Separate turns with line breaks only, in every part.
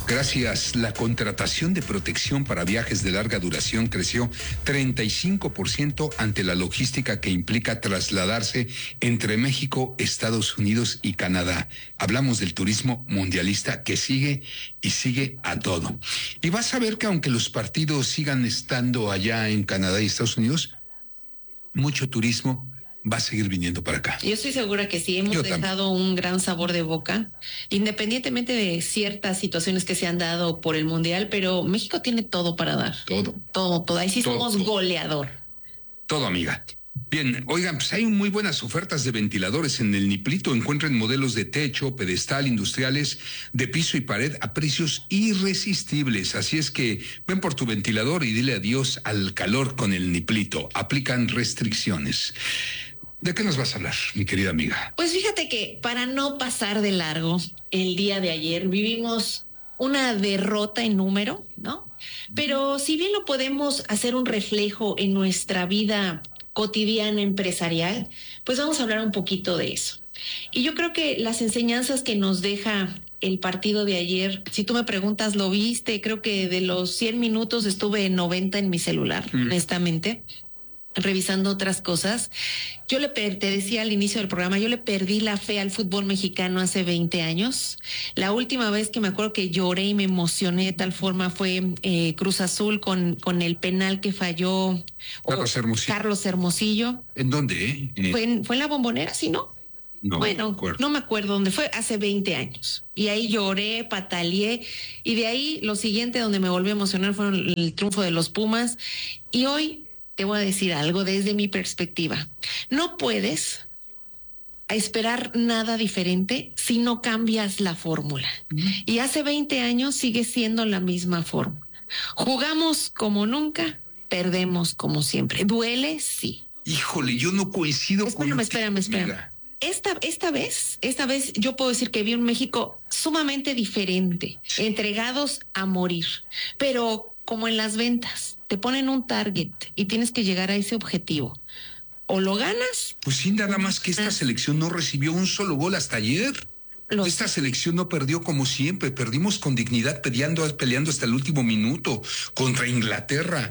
Gracias. La contratación de protección para viajes de larga duración creció 35% ante la logística que implica trasladarse entre México, Estados Unidos y Canadá. Hablamos del turismo mundialista que sigue y sigue a todo. Y vas a ver que aunque los partidos sigan estando allá en Canadá y Estados Unidos, mucho turismo va a seguir viniendo para acá.
Yo estoy segura que sí, hemos dejado un gran sabor de boca, independientemente de ciertas situaciones que se han dado por el Mundial, pero México tiene todo para dar. Todo. Ahí sí somos goleador.
Todo, amiga. Bien, oigan, pues hay muy buenas ofertas de ventiladores en el Niplito. Encuentren modelos de techo, pedestal, industriales, de piso y pared a precios irresistibles. Así es que ven por tu ventilador y dile adiós al calor con el Niplito. Aplican restricciones. ¿De qué nos vas a hablar, mi querida amiga?
Pues fíjate que para no pasar de largo, el día de ayer vivimos una derrota en número, ¿no? Pero si bien lo podemos hacer un reflejo en nuestra vida cotidiana empresarial, pues vamos a hablar un poquito de eso. Y yo creo que las enseñanzas que nos deja el partido de ayer, si tú me preguntas, ¿lo viste? Creo que de los 100 minutos estuve en 90 en mi celular, honestamente, revisando otras cosas. Te decía al inicio del programa, yo le perdí la fe al fútbol mexicano hace 20 años. La última vez que me acuerdo que lloré y me emocioné de tal forma fue Cruz Azul con el penal que falló Carlos Hermosillo.
¿En dónde?
Fue en la Bombonera, ¿sí, no?
No,
bueno, no me acuerdo dónde fue, hace 20 años. Y ahí lloré, pataleé, y de ahí lo siguiente donde me volví a emocionar fue el triunfo de los Pumas. Y hoy te voy a decir algo desde mi perspectiva. No puedes esperar nada diferente si no cambias la fórmula. Y hace 20 años sigue siendo la misma fórmula. Jugamos como nunca, perdemos como siempre. ¿Duele? Sí.
Híjole, yo no coincido con...
Espérame. Esta vez yo puedo decir que vi un México sumamente diferente, entregados a morir, pero como en las ventas, te ponen un target y tienes que llegar a ese objetivo. O lo ganas.
Pues sí, nada más que esta selección no recibió un solo gol hasta ayer. Esta selección no perdió como siempre, perdimos con dignidad peleando hasta el último minuto contra Inglaterra.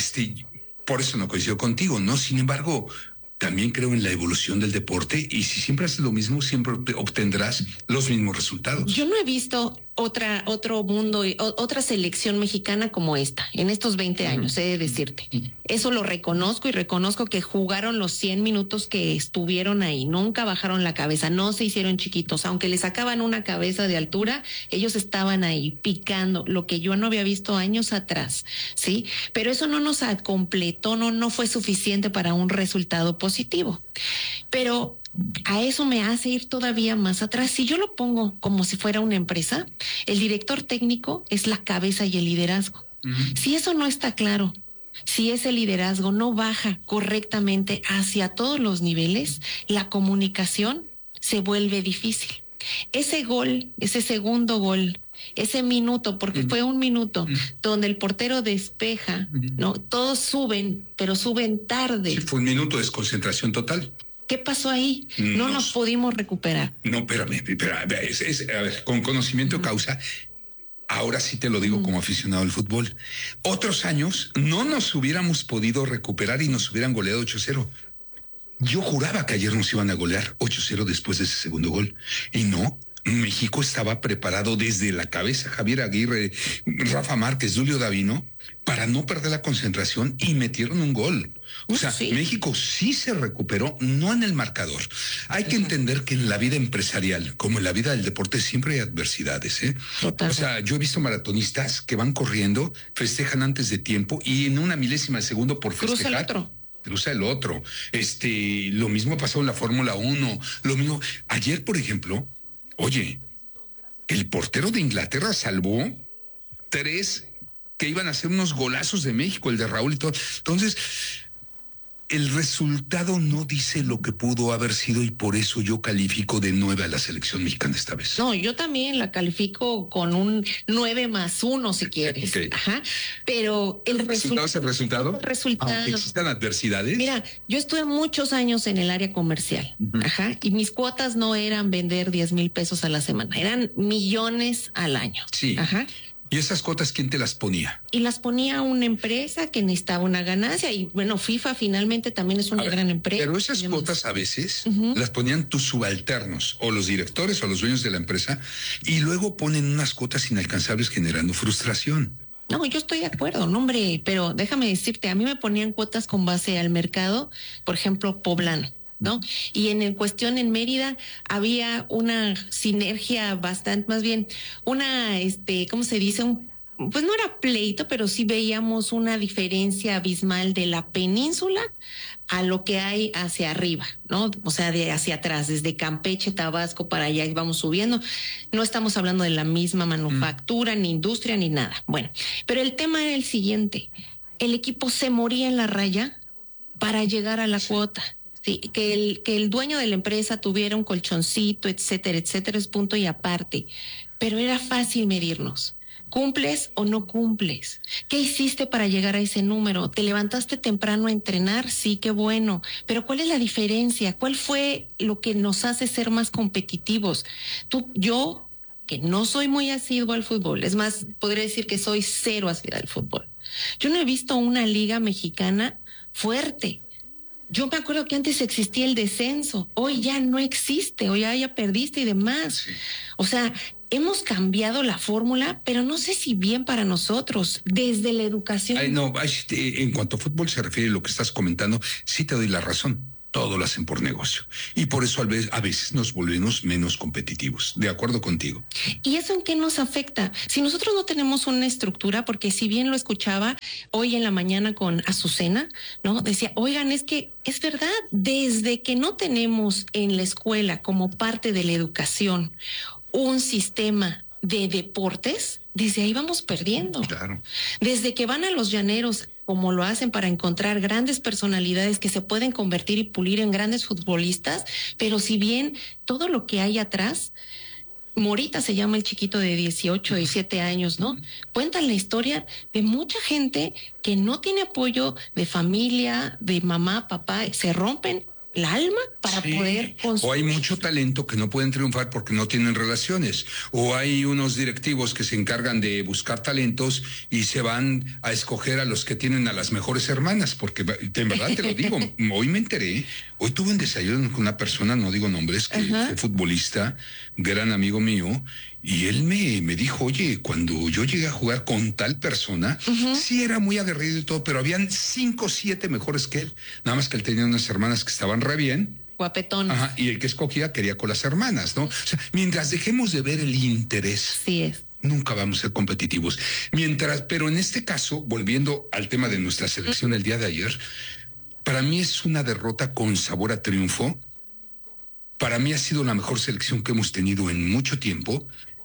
Por eso no coincido contigo, ¿no? Sin embargo, también creo en la evolución del deporte y si siempre haces lo mismo, siempre obtendrás los mismos resultados.
Yo no he visto otro mundo, otra selección mexicana como esta, en estos 20 años, he de decirte. Eso lo reconozco y reconozco que jugaron los 100 minutos que estuvieron ahí, nunca bajaron la cabeza, no se hicieron chiquitos, aunque les sacaban una cabeza de altura, ellos estaban ahí picando, lo que yo no había visto años atrás, ¿sí? Pero eso no nos completó, no fue suficiente para un resultado positivo. Pero a eso me hace ir todavía más atrás. Si yo lo pongo como si fuera una empresa, el director técnico es la cabeza y el liderazgo. Si eso no está claro, si ese liderazgo no baja correctamente hacia todos los niveles, la comunicación se vuelve difícil. Ese gol, ese segundo gol, ese minuto, porque fue un minuto donde el portero despeja, ¿no? Todos suben, pero suben tarde.
Sí, fue un minuto de desconcentración total.
¿Qué pasó ahí? No nos pudimos recuperar.
No, espérame. A ver, con conocimiento de causa, ahora sí te lo digo como aficionado al fútbol. Otros años no nos hubiéramos podido recuperar y nos hubieran goleado 8-0. Yo juraba que ayer nos iban a golear 8-0 después de ese segundo gol. Y no, México estaba preparado desde la cabeza, Javier Aguirre, Rafa Márquez, Julio Davino, para no perder la concentración y metieron un gol. O sea, sí. México sí se recuperó, no en el marcador. Hay que entender que en la vida empresarial, como en la vida del deporte, siempre hay adversidades, ¿eh? Total. O sea, yo he visto maratonistas que van corriendo, festejan antes de tiempo y en una milésima de segundo por festejar. Cruza el otro. Lo mismo pasó en la Fórmula 1. Lo mismo. Ayer, por ejemplo, oye, el portero de Inglaterra salvó 3 que iban a hacer unos golazos de México, el de Raúl y todo. Entonces, el resultado no dice lo que pudo haber sido y por eso yo califico de 9 a la selección mexicana esta vez.
No, yo también la califico con un 9+1 si quieres.
Okay.
Ajá. Pero el
resultado es el resultado. Aunque existan adversidades.
Mira, yo estuve muchos años en el área comercial. Ajá. Y mis cuotas no eran vender 10,000 pesos a la semana, eran millones al año.
Sí.
Ajá.
¿Y esas cuotas quién te las ponía?
Y las ponía una empresa que necesitaba una ganancia. Y bueno, FIFA finalmente también es una gran empresa.
Pero esas cuotas a veces las ponían tus subalternos o los directores o los dueños de la empresa y luego ponen unas cuotas inalcanzables generando frustración.
No, yo estoy de acuerdo, no, hombre, pero déjame decirte, a mí me ponían cuotas con base al mercado, por ejemplo, poblano, ¿no? Y en cuestión en Mérida había una sinergia bastante, más bien, una, ¿cómo se dice? Pues no era pleito, pero sí veíamos una diferencia abismal de la península a lo que hay hacia arriba, ¿no? O sea, de hacia atrás, desde Campeche, Tabasco, para allá y vamos subiendo. No estamos hablando de la misma manufactura, ni industria, ni nada. Bueno, pero el tema era el siguiente. El equipo se moría en la raya para llegar a la cuota. Sí, que el dueño de la empresa tuviera un colchoncito, etcétera, etcétera, es punto y aparte. Pero era fácil medirnos. ¿Cumples o no cumples? ¿Qué hiciste para llegar a ese número? ¿Te levantaste temprano a entrenar? Sí, qué bueno. Pero ¿cuál es la diferencia? ¿Cuál fue lo que nos hace ser más competitivos? Yo, que no soy muy asiduo al fútbol, es más, podría decir que soy cero asidua al fútbol. Yo no he visto una liga mexicana fuerte. Yo me acuerdo que antes existía el descenso, hoy ya no existe, hoy ya perdiste y demás. Sí. O sea, hemos cambiado la fórmula, pero no sé si bien para nosotros, desde la educación.
En cuanto a fútbol se refiere a lo que estás comentando, sí te doy la razón. Todo lo hacen por negocio. Y por eso a veces nos volvemos menos competitivos. De acuerdo contigo.
¿Y eso en qué nos afecta? Si nosotros no tenemos una estructura, porque si bien lo escuchaba hoy en la mañana con Azucena, ¿no? Decía, oigan, es que es verdad, desde que no tenemos en la escuela como parte de la educación un sistema de deportes, desde ahí vamos perdiendo.
Claro.
Desde que van a los llaneros, como lo hacen para encontrar grandes personalidades que se pueden convertir y pulir en grandes futbolistas, pero si bien todo lo que hay atrás, Morita se llama el chiquito de 18, 17 años, ¿no? Cuentan la historia de mucha gente que no tiene apoyo de familia, de mamá, papá, se rompen el alma para poder construir.
O hay mucho talento que no pueden triunfar porque no tienen relaciones. O hay unos directivos que se encargan de buscar talentos y se van a escoger a los que tienen a las mejores hermanas. Porque en verdad te lo digo, hoy me enteré, hoy tuve un desayuno con una persona, no digo nombres, que fue futbolista, gran amigo mío, y él me dijo, oye, cuando yo llegué a jugar con tal persona, sí era muy aguerrido y todo, pero habían 5 o 7 mejores que él. Nada más que él tenía unas hermanas que estaban re bien.
Guapetón.
Ajá, y el que escogía quería con las hermanas, ¿no? O sea, mientras dejemos de ver el interés.
Sí es.
Nunca vamos a ser competitivos. Pero en este caso, volviendo al tema de nuestra selección el día de ayer, para mí es una derrota con sabor a triunfo. Para mí ha sido la mejor selección que hemos tenido en mucho tiempo.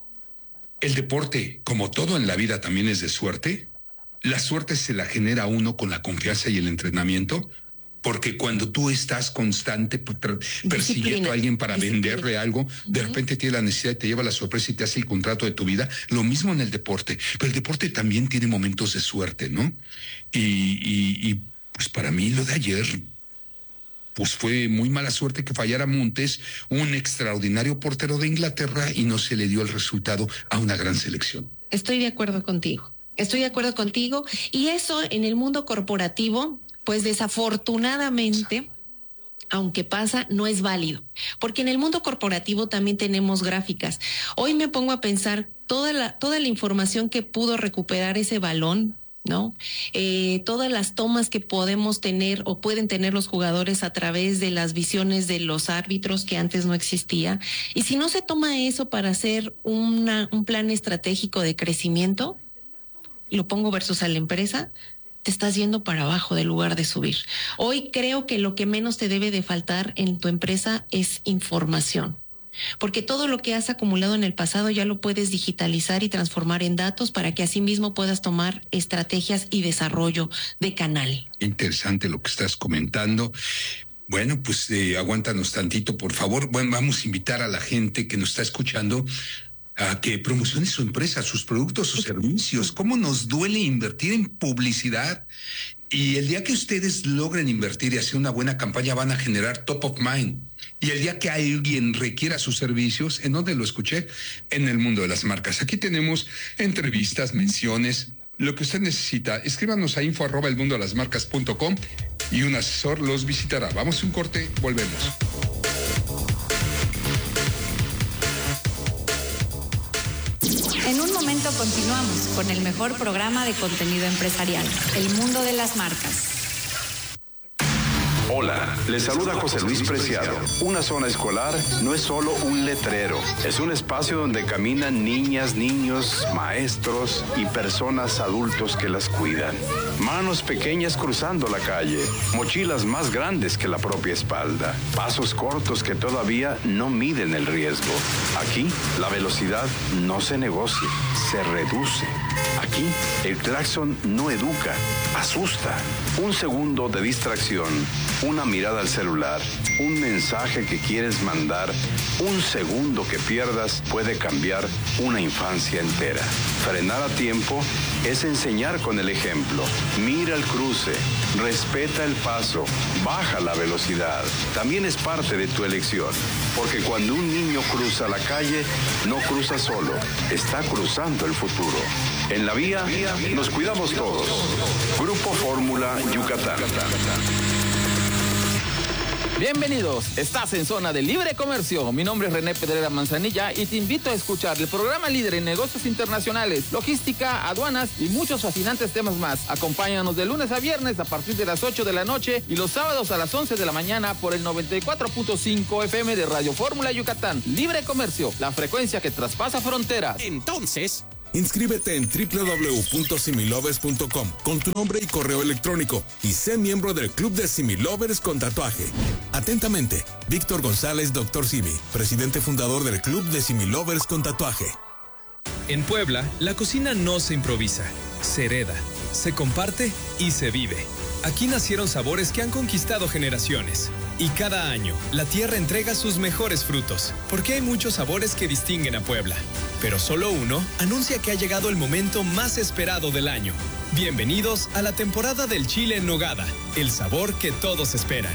El deporte, como todo en la vida, también es de suerte. La suerte se la genera uno con la confianza y el entrenamiento, porque cuando tú estás constante persiguiendo a alguien para venderle algo, de repente tiene la necesidad y te lleva la sorpresa y te hace el contrato de tu vida. Lo mismo en el deporte, pero el deporte también tiene momentos de suerte, ¿no? Y pues para mí lo de ayer, pues fue muy mala suerte que fallara Montes, un extraordinario portero de Inglaterra, y no se le dio el resultado a una gran selección.
Estoy de acuerdo contigo. Y eso en el mundo corporativo, pues desafortunadamente, aunque pasa, no es válido. Porque en el mundo corporativo también tenemos gráficas. Hoy me pongo a pensar toda la información que pudo recuperar ese balón, ¿no? Todas las tomas que podemos tener o pueden tener los jugadores a través de las visiones de los árbitros que antes no existía. Y si no se toma eso para hacer un plan estratégico de crecimiento, lo pongo versus a la empresa, te estás yendo para abajo del lugar de subir. Hoy creo que lo que menos te debe de faltar en tu empresa es información. porque todo lo que has acumulado en el pasado ya lo puedes digitalizar y transformar en datos para que así mismo puedas tomar estrategias y desarrollo de canal.
Interesante lo que estás comentando. Bueno, pues aguántanos tantito, por favor. Bueno, vamos a invitar a la gente que nos está escuchando a que promocione su empresa, sus productos, sus servicios. ¿Cómo nos duele invertir en publicidad? Y el día que ustedes logren invertir y hacer una buena campaña, van a generar top of mind. Y el día que alguien requiera sus servicios, ¿en dónde lo escuché? En el mundo de las marcas. Aquí tenemos entrevistas, menciones, lo que usted necesita. Escríbanos a info@elmundodelasmarcas.com y un asesor los visitará. Vamos a un corte, volvemos.
En un momento continuamos con el mejor programa de contenido empresarial, El Mundo de las Marcas.
Hola, les saluda José Luis Preciado. Una zona escolar no es solo un letrero, es un espacio donde caminan niñas, niños, maestros y personas adultos que las cuidan. Manos pequeñas cruzando la calle, mochilas más grandes que la propia espalda, pasos cortos que todavía no miden el riesgo. Aquí, la velocidad no se negocia, se reduce. Aquí, el claxon no educa, asusta. Un segundo de distracción, una mirada al celular, un mensaje que quieres mandar, un segundo que pierdas puede cambiar una infancia entera. Frenar a tiempo es enseñar con el ejemplo. Mira el cruce, respeta el paso, baja la velocidad. También es parte de tu elección, porque cuando un niño cruza la calle, no cruza solo, está cruzando el futuro. En la vía, nos cuidamos todos. Grupo Fórmula Yucatán.
Bienvenidos, estás en Zona de Libre Comercio. Mi nombre es René Pedrera Manzanilla y te invito a escuchar el programa líder en negocios internacionales, logística, aduanas y muchos fascinantes temas más. Acompáñanos de lunes a viernes a partir de las 8 de la noche y los sábados a las 11 de la mañana por el 94.5 FM de Radio Fórmula Yucatán. Libre Comercio, la frecuencia que traspasa fronteras.
Entonces, inscríbete en www.similovers.com con tu nombre y correo electrónico y sé miembro del Club de Similovers con tatuaje. Atentamente, Víctor González, Dr. Simi, presidente fundador del Club de Similovers con tatuaje.
En Puebla, la cocina no se improvisa, se hereda, se comparte y se vive. Aquí nacieron sabores que han conquistado generaciones. Y cada año, la tierra entrega sus mejores frutos, porque hay muchos sabores que distinguen a Puebla. Pero solo uno anuncia que ha llegado el momento más esperado del año. Bienvenidos a la temporada del chile en nogada, el sabor que todos esperan.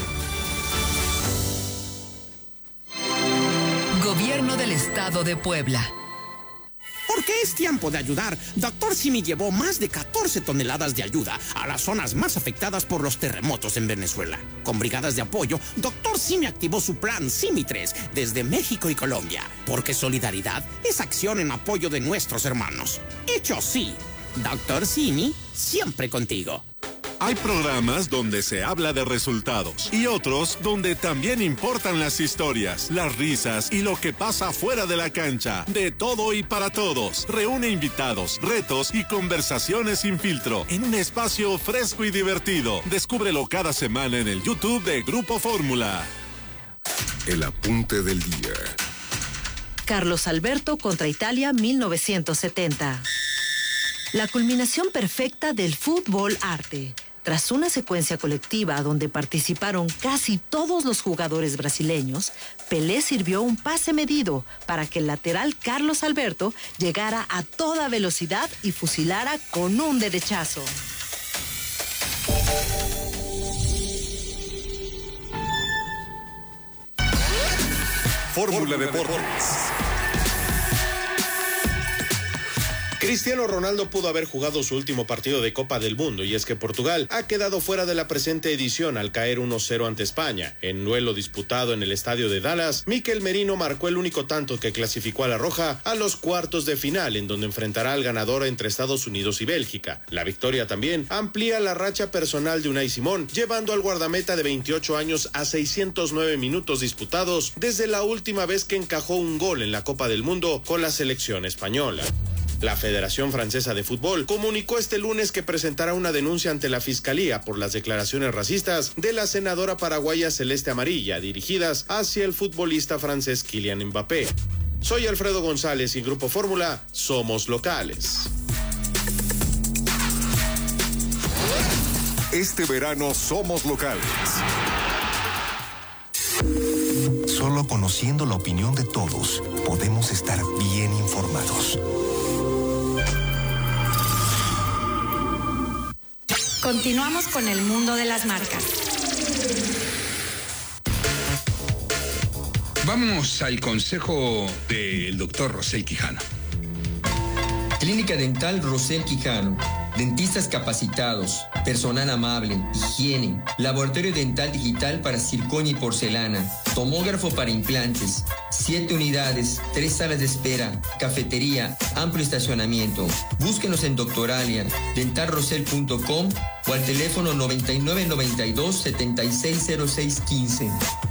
Gobierno del Estado de Puebla.
Porque es tiempo de ayudar. Dr. Simi llevó más de 14 toneladas de ayuda a las zonas más afectadas por los terremotos en Venezuela. Con brigadas de apoyo, Dr. Simi activó su plan Simi 3 desde México y Colombia. Porque solidaridad es acción en apoyo de nuestros hermanos. Hecho sí, Dr. Simi, siempre contigo.
Hay programas donde se habla de resultados y otros donde también importan las historias, las risas y lo que pasa fuera de la cancha. De todo y para todos. Reúne invitados, retos y conversaciones sin filtro en un espacio fresco y divertido. Descúbrelo cada semana en el YouTube de Grupo Fórmula.
El apunte del día.
Carlos Alberto contra Italia 1970. La culminación perfecta del fútbol arte. Tras una secuencia colectiva donde participaron casi todos los jugadores brasileños, Pelé sirvió un pase medido para que el lateral Carlos Alberto llegara a toda velocidad y fusilara con un derechazo.
Fórmula Deportes.
Cristiano Ronaldo pudo haber jugado su último partido de Copa del Mundo y es que Portugal ha quedado fuera de la presente edición al caer 1-0 ante España. En duelo disputado en el estadio de Dallas, Mikel Merino marcó el único tanto que clasificó a la Roja a los cuartos de final, en donde enfrentará al ganador entre Estados Unidos y Bélgica. La victoria también amplía la racha personal de Unai Simón, llevando al guardameta de 28 años a 609 minutos disputados desde la última vez que encajó un gol en la Copa del Mundo con la selección española. La Federación Francesa de Fútbol comunicó este lunes que presentará una denuncia ante la Fiscalía por las declaraciones racistas de la senadora paraguaya Celeste Amarilla, dirigidas hacia el futbolista francés Kylian Mbappé. Soy Alfredo González y Grupo Fórmula, somos locales.
Este verano somos locales.
Solo conociendo la opinión de todos podemos estar bien informados.
Continuamos con el mundo de las marcas.
Vamos al consejo del doctor Rosel Quijano.
Clínica Dental Rosel Quijano. Dentistas capacitados, personal amable, higiene, laboratorio dental digital para circonia y porcelana, tomógrafo para implantes, 7 unidades, 3 salas de espera, cafetería, amplio estacionamiento. Búsquenos en Doctoralia, dentalrosel.com o al teléfono 9992-760615.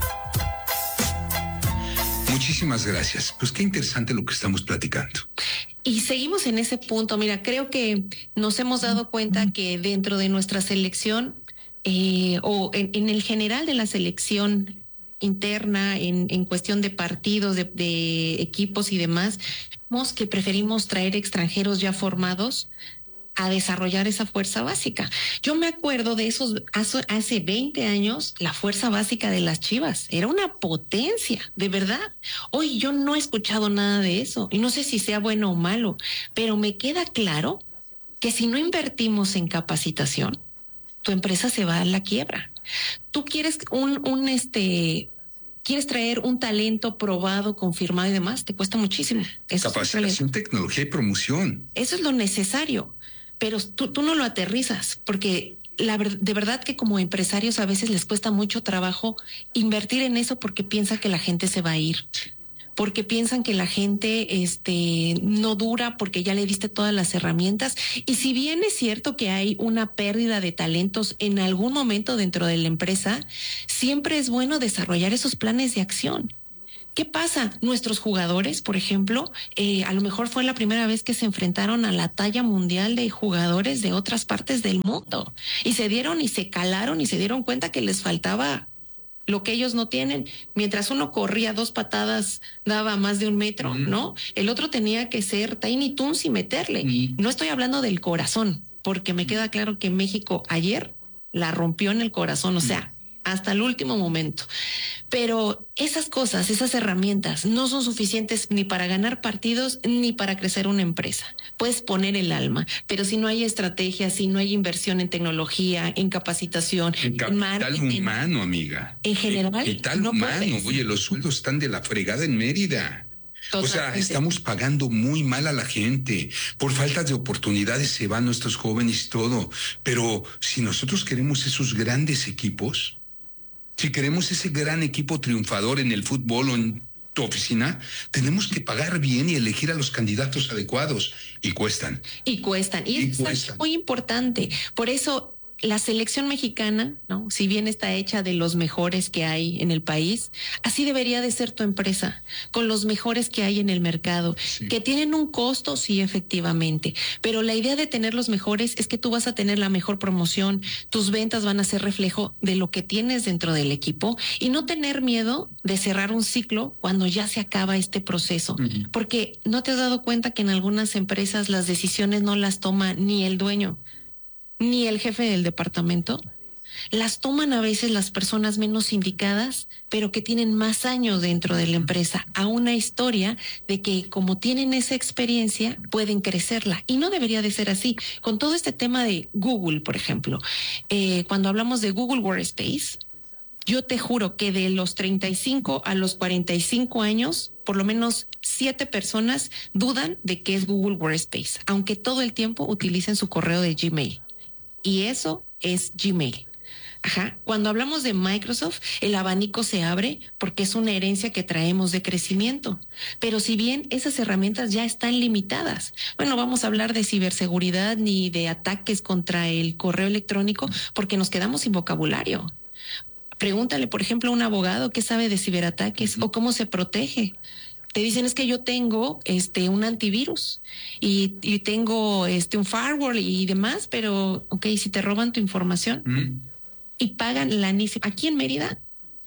Muchísimas gracias. Pues qué interesante lo que estamos platicando.
Y seguimos en ese punto. Mira, creo que nos hemos dado cuenta que dentro de nuestra selección o en el general de la selección interna, en cuestión de partidos, de equipos y demás, vemos que preferimos traer extranjeros ya formados a desarrollar esa fuerza básica. Yo me acuerdo de esos, hace 20 años, la fuerza básica de las Chivas era una potencia, de verdad. Hoy yo no he escuchado nada de eso y no sé si sea bueno o malo, pero me queda claro que si no invertimos en capacitación, tu empresa se va a la quiebra. Tú quieres quieres traer un talento probado, confirmado y demás, te cuesta muchísimo.
Capacitación, tecnología y promoción.
Eso es lo necesario. Pero tú no lo aterrizas, porque de verdad que como empresarios a veces les cuesta mucho trabajo invertir en eso porque piensan que la gente se va a ir, porque piensan que la gente no dura porque ya le diste todas las herramientas. Y si bien es cierto que hay una pérdida de talentos en algún momento dentro de la empresa, siempre es bueno desarrollar esos planes de acción. ¿Qué pasa? Nuestros jugadores, por ejemplo, a lo mejor fue la primera vez que se enfrentaron a la talla mundial de jugadores de otras partes del mundo y se dieron y se calaron y se dieron cuenta que les faltaba lo que ellos no tienen. Mientras uno corría 2 patadas, daba más de 1 metro, ¿no? El otro tenía que ser Tiny Toons y meterle. No estoy hablando del corazón, porque me queda claro que México ayer la rompió en el corazón, o sea, hasta el último momento. Pero esas cosas, esas herramientas no son suficientes ni para ganar partidos ni para crecer una empresa. Puedes poner el alma, pero si no hay estrategia, si no hay inversión en tecnología, en capacitación,
en capital humano, amiga.
En general,
capital
no
humano.
puedes.
Oye, los sueldos están de la fregada en Mérida. Totalmente. O sea, estamos pagando muy mal a la gente. Por faltas de oportunidades se van nuestros jóvenes y todo. Pero si nosotros queremos esos grandes equipos, si queremos ese gran equipo triunfador en el fútbol o en tu oficina, tenemos que pagar bien y elegir a los candidatos adecuados. Y cuestan.
Y eso es muy importante. Por eso la selección mexicana, ¿no? Si bien está hecha de los mejores que hay en el país, así debería de ser tu empresa, con los mejores que hay en el mercado, sí. Que tienen un costo, sí, efectivamente, pero la idea de tener los mejores es que tú vas a tener la mejor promoción, tus ventas van a ser reflejo de lo que tienes dentro del equipo y no tener miedo de cerrar un ciclo cuando ya se acaba este proceso, porque no te has dado cuenta que en algunas empresas las decisiones no las toma ni el dueño, ni el jefe del departamento, las toman a veces las personas menos indicadas, pero que tienen más años dentro de la empresa, a una historia de que como tienen esa experiencia, pueden crecerla. Y no debería de ser así. Con todo este tema de Google, por ejemplo, cuando hablamos de Google Workspace, yo te juro que de los 35 a los 45 años, por lo menos 7 personas dudan de qué es Google Workspace, aunque todo el tiempo utilicen su correo de Gmail. Y eso es Gmail. Ajá. Cuando hablamos de Microsoft, el abanico se abre porque es una herencia que traemos de crecimiento. Pero si bien esas herramientas ya están limitadas, bueno, vamos a hablar de ciberseguridad ni de ataques contra el correo electrónico porque nos quedamos sin vocabulario. Pregúntale, por ejemplo, a un abogado qué sabe de ciberataques o cómo se protege. Te dicen, es que yo tengo un antivirus y tengo un firewall y demás, pero ok, si te roban tu información y pagan lanísima. Aquí en Mérida,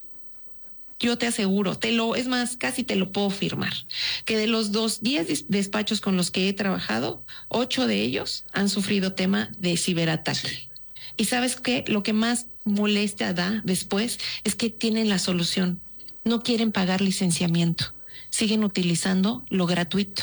yo te aseguro, es más, casi te lo puedo firmar, que de los 10 despachos con los que he trabajado, 8 de ellos han sufrido tema de ciberataque. Sí. Y ¿sabes qué? Lo que más molestia da después es que tienen la solución. No quieren pagar licenciamiento. Siguen utilizando lo gratuito.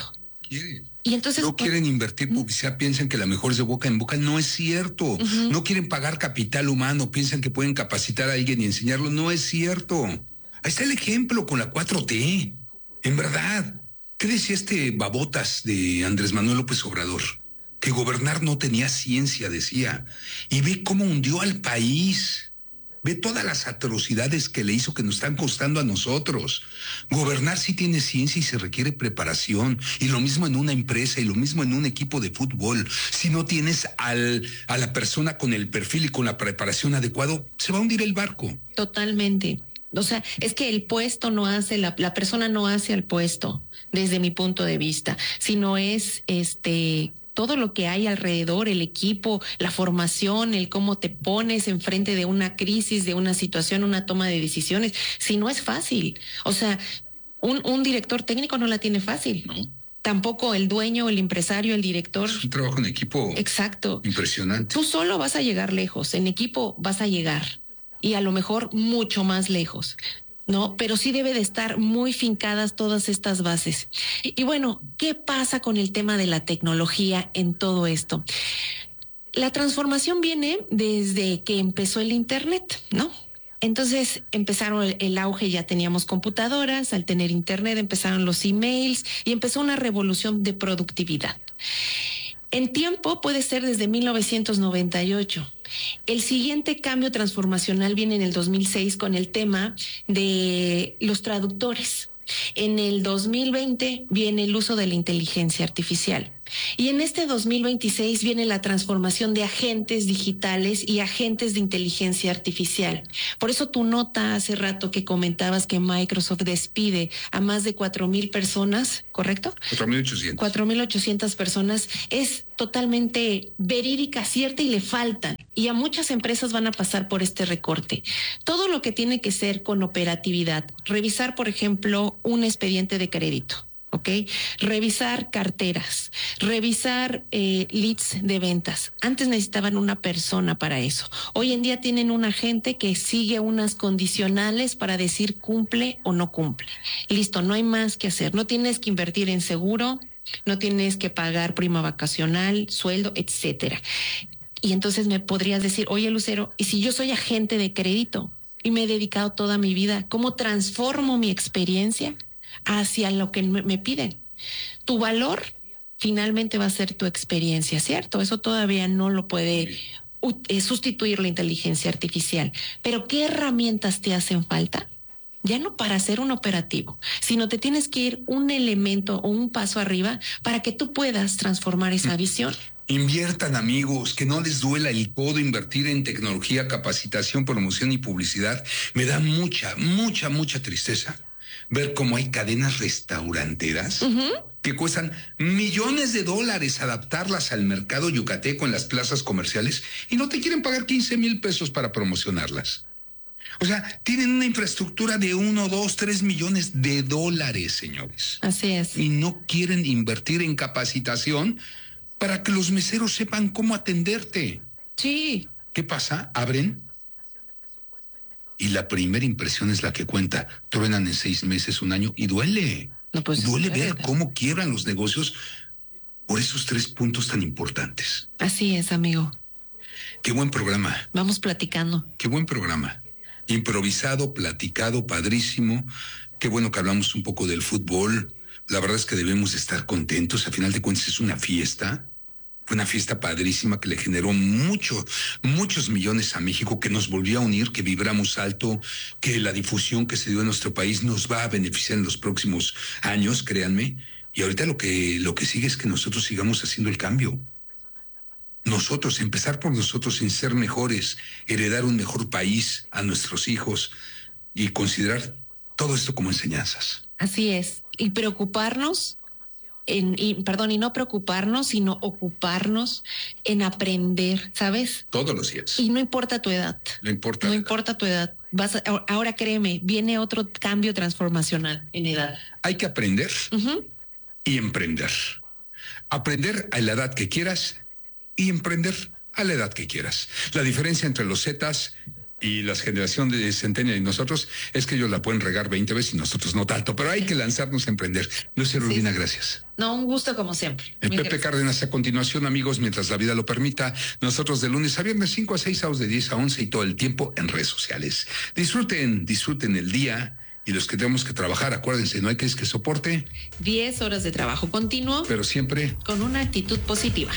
Y entonces
no quieren invertir publicidad, piensan que la mejor es de boca en boca. No es cierto. No quieren pagar capital humano, piensan que pueden capacitar a alguien y enseñarlo. No es cierto. Ahí está el ejemplo con la 4T. En verdad. ¿Qué decía este babotas de Andrés Manuel López Obrador? Que gobernar no tenía ciencia, decía. Y ve cómo hundió al país. Ve todas las atrocidades que le hizo, que nos están costando a nosotros. Gobernar sí tiene ciencia y se requiere preparación. Y lo mismo en una empresa y lo mismo en un equipo de fútbol. Si no tienes a la persona con el perfil y con la preparación adecuado, se va a hundir el barco.
Totalmente. O sea, es que el puesto no hace, la persona no hace al puesto, desde mi punto de vista, sino es todo lo que hay alrededor, el equipo, la formación, el cómo te pones enfrente de una crisis, de una situación, una toma de decisiones. Si no es fácil. O sea, un director técnico no la tiene fácil.
No.
Tampoco el dueño, el empresario, el director.
Es un trabajo en equipo.
Exacto.
Impresionante.
Tú solo vas a llegar lejos, en equipo vas a llegar y a lo mejor mucho más lejos. No, pero sí debe de estar muy fincadas todas estas bases. Y bueno, ¿qué pasa con el tema de la tecnología en todo esto? La transformación viene desde que empezó el Internet, ¿no? Entonces empezaron el auge, ya teníamos computadoras, al tener Internet empezaron los emails y empezó una revolución de productividad. En tiempo puede ser desde 1998. El siguiente cambio transformacional viene en el 2006 con el tema de los traductores. En el 2020 viene el uso de la inteligencia artificial. Y en este 2026 viene la transformación de agentes digitales y agentes de inteligencia artificial. Por eso tu nota hace rato que comentabas que Microsoft despide a más de 4,000 personas, ¿correcto?
4,800.
4,800 personas es totalmente verídica, cierta y le faltan. Y a muchas empresas van a pasar por este recorte. Todo lo que tiene que ser con operatividad. Revisar, por ejemplo, un expediente de crédito. ¿Ok? Revisar carteras, revisar leads de ventas. Antes necesitaban una persona para eso. Hoy en día tienen un agente que sigue unas condicionales para decir cumple o no cumple. Listo, no hay más que hacer. No tienes que invertir en seguro, no tienes que pagar prima vacacional, sueldo, etcétera. Y entonces me podrías decir, oye Lucero, ¿y si yo soy agente de crédito y me he dedicado toda mi vida, cómo transformo mi experiencia hacia lo que me piden? Tu valor finalmente va a ser tu experiencia, ¿cierto? Eso todavía no lo puede sustituir la inteligencia artificial. Pero ¿qué herramientas te hacen falta? Ya no para hacer un operativo, sino te tienes que ir un elemento o un paso arriba para que tú puedas transformar esa visión.
Inviertan, amigos, que no les duela el codo invertir en tecnología, capacitación, promoción y publicidad. Me da mucha tristeza ver cómo hay cadenas restauranteras que cuestan millones de dólares adaptarlas al mercado yucateco en las plazas comerciales y no te quieren pagar 15,000 pesos para promocionarlas. O sea, tienen una infraestructura de 1, 2, 3 millones de dólares, señores.
Así es.
Y no quieren invertir en capacitación para que los meseros sepan cómo atenderte.
Sí.
¿Qué pasa? Abren y la primera impresión es la que cuenta. Truenan en 6 meses, 1 año y duele.
No, pues,
duele ver cómo quiebran los negocios por esos 3 puntos tan importantes.
Así es, amigo.
Qué buen programa.
Vamos platicando.
Qué buen programa. Improvisado, platicado, padrísimo. Qué bueno que hablamos un poco del fútbol. La verdad es que debemos estar contentos. A final de cuentas es una fiesta. Fue una fiesta padrísima que le generó muchos millones a México, que nos volvió a unir, que vibramos alto, que la difusión que se dio en nuestro país nos va a beneficiar en los próximos años, créanme. Y ahorita lo que sigue es que nosotros sigamos haciendo el cambio. Nosotros, empezar por nosotros en ser mejores, heredar un mejor país a nuestros hijos y considerar todo esto como enseñanzas.
Así es. y preocuparnos y no preocuparnos, sino ocuparnos en aprender, ¿sabes?
Todos los días.
Y no importa tu edad.
No importa.
No importa tu edad. Ahora créeme, viene otro cambio transformacional en edad.
Hay que aprender y emprender. Aprender a la edad que quieras y emprender a la edad que quieras. La diferencia entre los Zetas y la generación de Centennial y nosotros es que ellos la pueden regar 20 veces y nosotros no tanto, pero hay que lanzarnos a emprender. Lucia Urbina, gracias.
No, un gusto como siempre.
Pepe Cárdenas a continuación, amigos, mientras la vida lo permita. Nosotros de lunes a viernes 5 a 6, sábados de 10 a 11 y todo el tiempo en redes sociales. Disfruten el día. Y los que tenemos que trabajar, acuérdense, no hay que soporte
10 horas de trabajo continuo,
pero siempre
con una actitud positiva.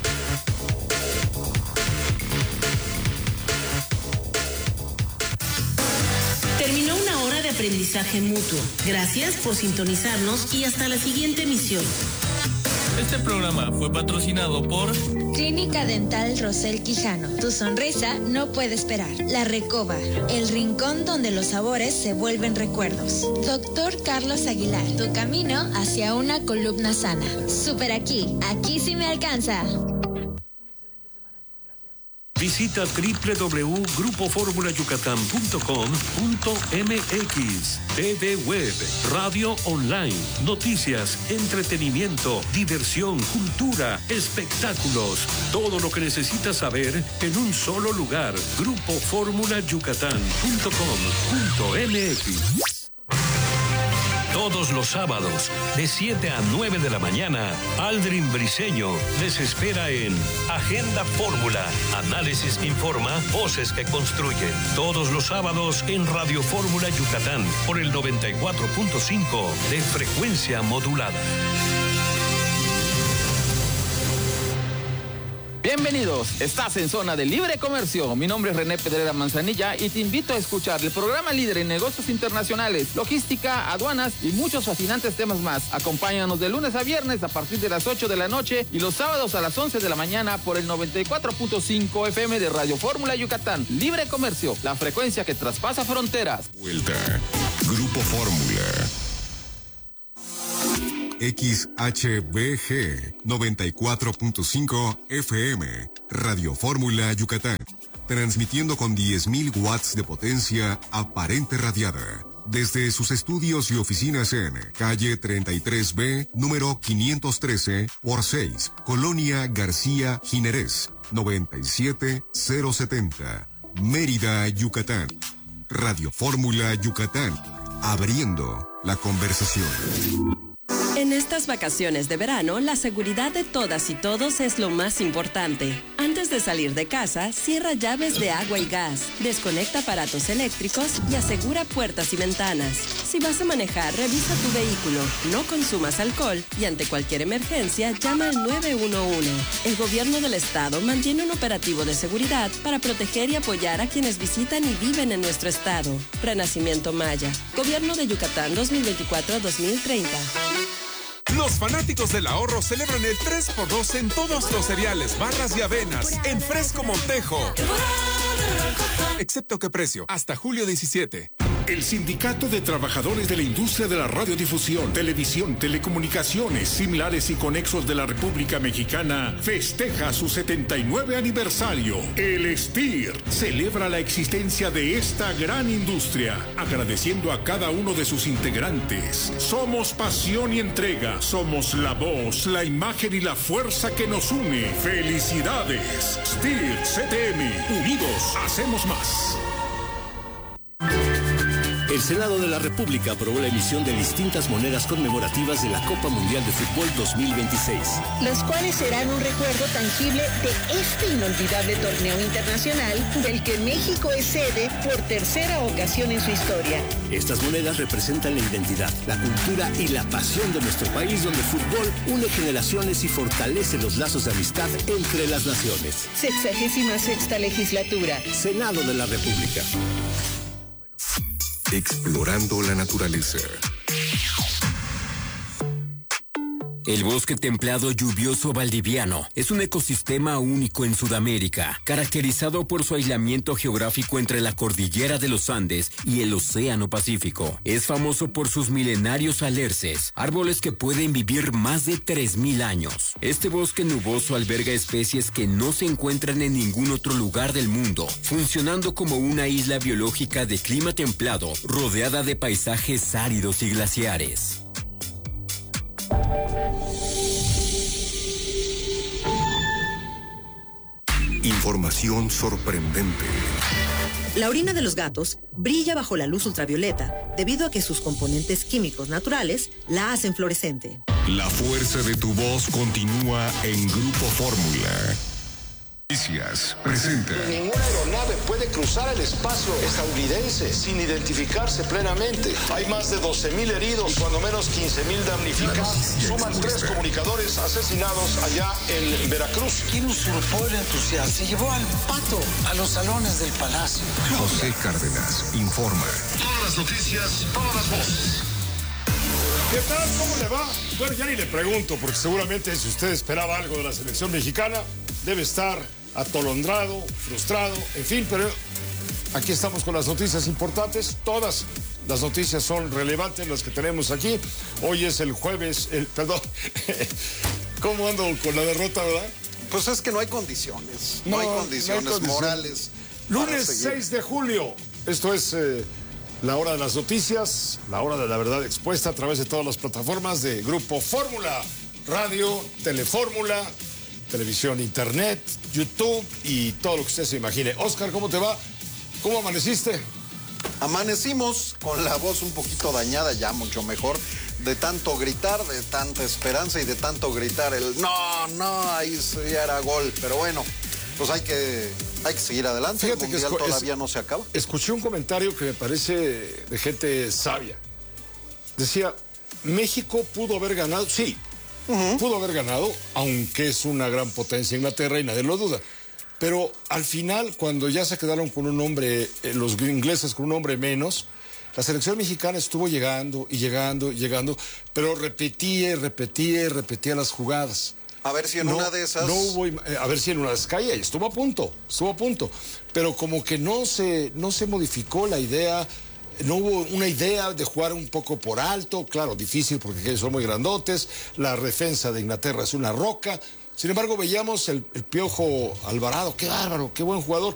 Terminó una hora de aprendizaje mutuo. Gracias por sintonizarnos y hasta la siguiente emisión.
Este programa fue patrocinado por
Clínica Dental Rosel Quijano. Tu sonrisa no puede esperar. La Recoba, el rincón donde los sabores se vuelven recuerdos. Doctor Carlos Aguilar, tu camino hacia una columna sana. Super aquí sí me alcanza.
Visita www.grupoformulayucatán.com.mx. TV Web, radio online, noticias, entretenimiento, diversión, cultura, espectáculos. Todo lo que necesitas saber en un solo lugar. Grupoformulayucatán.com.mx. Todos los sábados, de 7 a 9 de la mañana, Aldrin Briseño les espera en Agenda Fórmula. Análisis que informa, voces que construyen. Todos los sábados en Radio Fórmula Yucatán, por el 94.5 de frecuencia modulada.
Bienvenidos, estás en Zona de Libre Comercio. Mi nombre es René Pedrera Manzanilla y te invito a escuchar el programa líder en negocios internacionales, logística, aduanas y muchos fascinantes temas más. Acompáñanos de lunes a viernes a partir de las 8 de la noche y los sábados a las 11 de la mañana por el 94.5 FM de Radio Fórmula Yucatán. Libre Comercio, la frecuencia que traspasa fronteras.
Vuelta, Grupo Fórmula. XHBG 94.5 FM, Radio Fórmula Yucatán, transmitiendo con 10.000 watts de potencia aparente radiada, desde sus estudios y oficinas en calle 33B, número 513 por 6, Colonia García Jiménez, 97070, Mérida, Yucatán. Radio Fórmula Yucatán, abriendo la conversación.
En estas vacaciones de verano, la seguridad de todas y todos es lo más importante. Antes de salir de casa, cierra llaves de agua y gas, desconecta aparatos eléctricos y asegura puertas y ventanas. Si vas a manejar, revisa tu vehículo, no consumas alcohol y ante cualquier emergencia, llama al 911. El gobierno del estado mantiene un operativo de seguridad para proteger y apoyar a quienes visitan y viven en nuestro estado. Renacimiento Maya, Gobierno de Yucatán 2024-2030.
Los fanáticos del ahorro celebran el 3x2 en todos los cereales, barras y avenas, en Fresco Montejo. Excepto qué precio, hasta julio 17.
El Sindicato de Trabajadores de la Industria de la Radiodifusión, Televisión, Telecomunicaciones, similares y conexos de la República Mexicana festeja su 79 aniversario. El STIR celebra la existencia de esta gran industria, agradeciendo a cada uno de sus integrantes. Somos pasión y entrega, somos la voz, la imagen y la fuerza que nos une. ¡Felicidades! STIR CTM, unidos hacemos más.
El Senado de la República aprobó la emisión de distintas monedas conmemorativas de la Copa Mundial de Fútbol 2026.
Las cuales serán un recuerdo tangible de este inolvidable torneo internacional del que México es sede por tercera ocasión en su historia.
Estas monedas representan la identidad, la cultura y la pasión de nuestro país, donde el fútbol une generaciones y fortalece los lazos de amistad entre las naciones.
66ª legislatura.
Senado de la República.
Explorando la naturaleza.
El bosque templado lluvioso valdiviano es un ecosistema único en Sudamérica, caracterizado por su aislamiento geográfico entre la cordillera de los Andes y el Océano Pacífico. Es famoso por sus milenarios alerces, árboles que pueden vivir más de 3.000 años. Este bosque nuboso alberga especies que no se encuentran en ningún otro lugar del mundo, funcionando como una isla biológica de clima templado, rodeada de paisajes áridos y glaciares.
Información sorprendente.
La orina de los gatos brilla bajo la luz ultravioleta debido a que sus componentes químicos naturales la hacen fluorescente.
La fuerza de tu voz continúa en Grupo Fórmula. Noticias presenta.
Ninguna aeronave puede cruzar el espacio estadounidense sin identificarse plenamente. Hay más de 12,000 heridos y cuando menos 15,000 damnificados. Suman 3 comunicadores asesinados allá en Veracruz.
¿Quién usurpó el entusiasmo? Se llevó al pato a los salones del palacio.
José Cárdenas informa.
Todas las noticias, todas las voces.
¿Qué tal? ¿Cómo le va? Bueno, ya ni le pregunto, porque seguramente si usted esperaba algo de la selección mexicana, debe estar atolondrado, frustrado, en fin, pero aquí estamos con las noticias importantes. Todas las noticias son relevantes, las que tenemos aquí. Hoy es el jueves, perdón, ¿cómo ando con la derrota, verdad?
Pues es que no hay condiciones, no hay condiciones morales.
Lunes 6 de julio, esto es la hora de las noticias, la hora de la verdad expuesta a través de todas las plataformas de Grupo Fórmula, radio, Telefórmula, televisión, internet, YouTube y todo lo que usted se imagine. Oscar, ¿cómo te va? ¿Cómo amaneciste?
Amanecimos con la voz un poquito dañada, ya mucho mejor, de tanto gritar, de tanta esperanza y de tanto gritar el no, ahí ya era gol. Pero bueno, pues hay que seguir adelante. Fíjate, el mundial todavía no se acaba.
Escuché un comentario que me parece de gente sabia. Decía, México pudo haber ganado, sí. Pudo haber ganado, aunque es una gran potencia Inglaterra y nadie lo duda. Pero al final, cuando ya se quedaron con un hombre, los ingleses con un hombre menos, la selección mexicana estuvo llegando, pero repetía las jugadas.
A ver si en una de esas...
a ver si en una de esas caía, y estuvo a punto. Pero como que no se modificó la idea. No hubo una idea de jugar un poco por alto, claro, difícil porque son muy grandotes, la defensa de Inglaterra es una roca. Sin embargo, veíamos el Piojo Alvarado, qué bárbaro, qué buen jugador.